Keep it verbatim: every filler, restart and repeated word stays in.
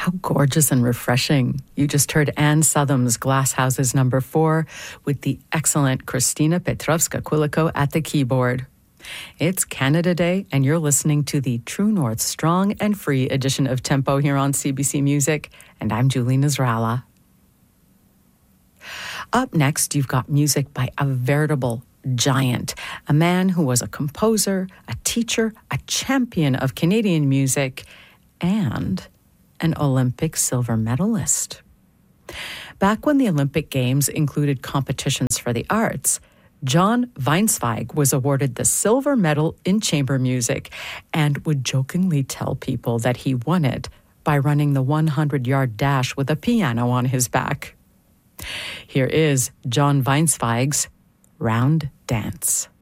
How gorgeous and refreshing. You just heard Anne Southam's Glass Houses number four with the excellent Christina Petrovska-Quilico at the keyboard. It's Canada Day, and you're listening to the True North Strong and Free edition of Tempo here on C B C Music, and I'm Julie Nasrallah. Up next, you've got music by a veritable giant, a man who was a composer, a teacher, a champion of Canadian music, and an Olympic silver medalist. Back when the Olympic Games included competitions for the arts, John Weinsweig was awarded the silver medal in chamber music and would jokingly tell people that he won it by running the hundred-yard dash with a piano on his back. Here is John Weinsweig's Round Dance.